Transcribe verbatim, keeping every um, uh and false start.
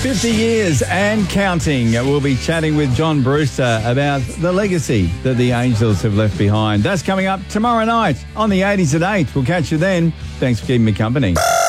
fifty years and counting. We'll be chatting with John Brewster about the legacy that the Angels have left behind. That's coming up tomorrow night on the eighties at eight. We'll catch you then. Thanks for keeping me company.